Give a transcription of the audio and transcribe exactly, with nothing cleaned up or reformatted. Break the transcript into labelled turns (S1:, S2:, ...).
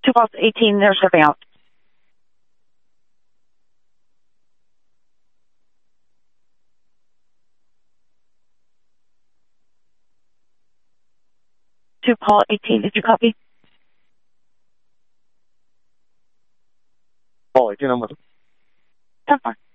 S1: Two calls eighteen, they're serving out. Two call eighteen, did you copy?
S2: Call eighteen, I'm with
S1: That's fine.